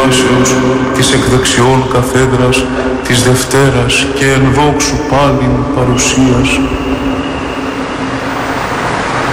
βάσεως της εκδεξιών καθέδρας της Δευτέρας και εν δόξου πάλιν παρουσίας